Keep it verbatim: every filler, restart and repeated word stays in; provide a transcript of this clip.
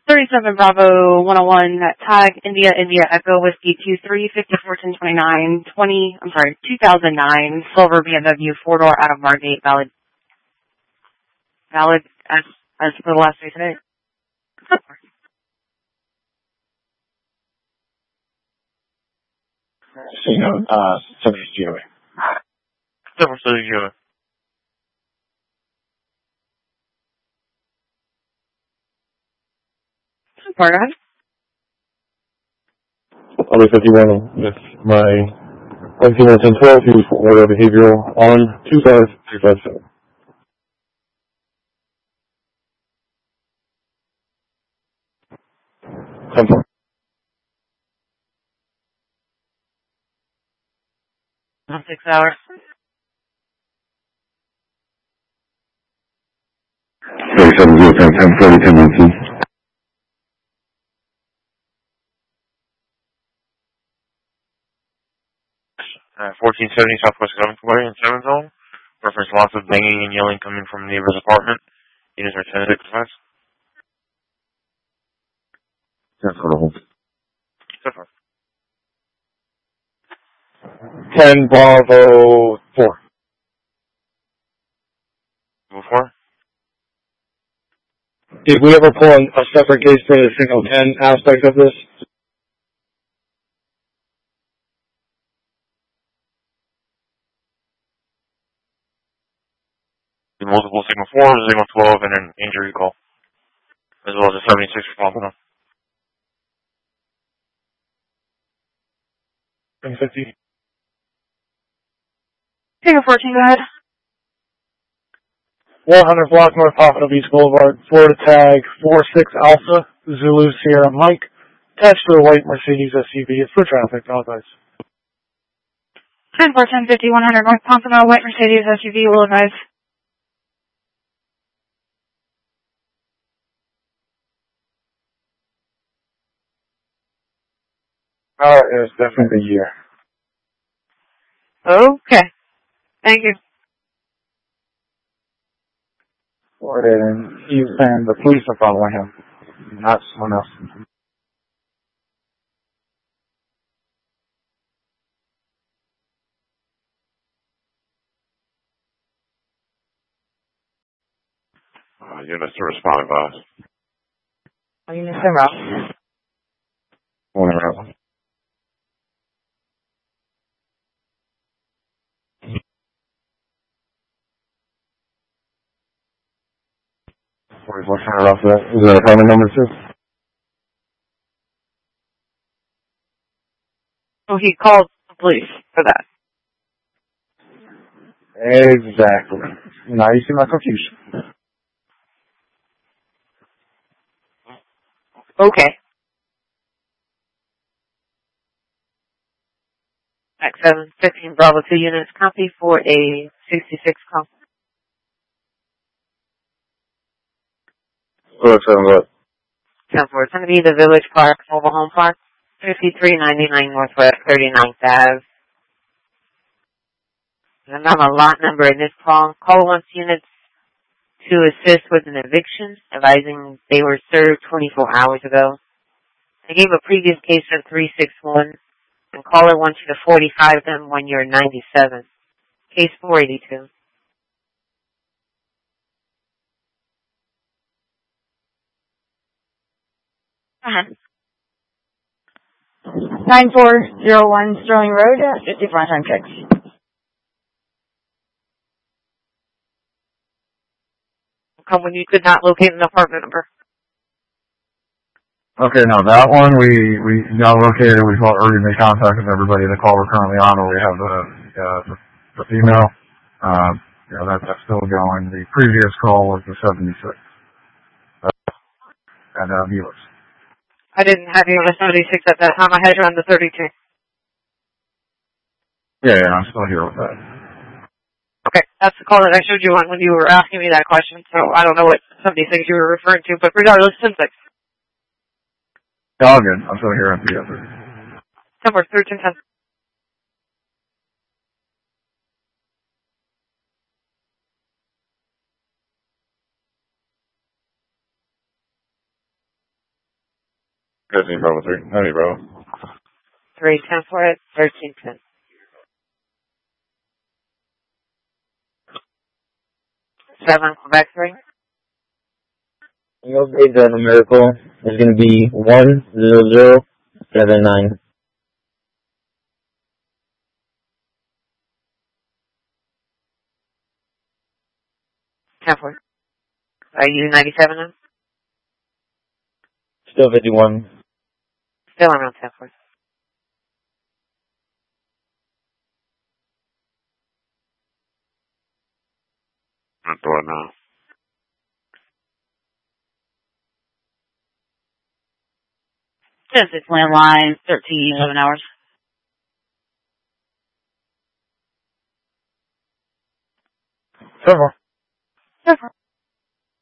thirty-seven Bravo one oh one, tag India India Echo Whiskey two three fifty-four ten twenty-nine twenty, I'm sorry, two thousand nine silver B M W four door out of Margate, valid, valid as, as for the last day today. So, you know, uh, seventy G O A. seventy G O A. Go ahead. I'll be fifty-one with my nineteen ten twelve, he was order behavioral on two five three five seven. ten four. Six hours. thirty-seven zero ten ten thirty ten nineteen. Uh, fourteen seventy Southwest eleventh Way in seventh Zone. Reference lots of banging and yelling coming from the neighbor's apartment. Units are ten six five. ten Bravo four. Before? Did we ever pull a separate case for the single ten aspect of this? The multiple signal four, signal twelve, and an injury call. As well as a seventy-six for Pompano. ten fifty. Signal fourteen, go ahead. one hundred block North Pompano Beach Boulevard, Florida tag four six Alpha, Zulu Sierra Mike, attached to a white Mercedes S U V. It's for traffic, all guys. ten four ten fifty one hundred North Pompano, white Mercedes S U V, will advise. Uh, it's definitely a year. Okay. Thank you. And he's saying the police are following him, not someone else. Uh, units to respond advised. Oh, you missed him, Rob. One around. forty-four hundred off of that. Is there a common number too? Oh, he called the police for that. Exactly. Now you see my confusion. Okay. X seven fifteen Bravo two units, copy for a sixty-six call. Oh, it's on what? ten four, it's going to be the Village Park, Mobile Home Park, fifty-three ninety-nine Northwest thirty-ninth Avenue. And I'm a lot number in this call. Call once units to assist with an eviction, advising they were served twenty-four hours ago. I gave a previous case of three six one, and caller wants you to forty-five them when you're ninety-seven. Case four eighty-two. Uh-huh. nine four zero one Sterling Road, fifty-four time checks. Come when you could not locate an apartment number. Okay, now that one we we now located. We've already made contact with everybody. The call we're currently on, where we have the uh, the, the female. Uh, yeah, that, that's still going. The previous call was the seventy-six. Uh, and uh, viewers. I didn't have you on a seventy-six at that time. I had you on the thirty-two. Yeah, yeah, I'm still here with that. Okay, that's the call that I showed you on when you were asking me that question. So I don't know what seventy-six you were referring to, but regardless, ten six. All good. I'm still here at the other. Somewhere thirteen ten. Disney Bravo three. Howdy, Bravo. three ten for it, thirteen ten. seven, Quebec three. Your data numerical is going to be one zero zero seven nine. ten four. Are you ninety-seven now? Still fifty-one. Still around ten four. Not door now. Genesis landline, thirteen, eleven hours. Several. Several.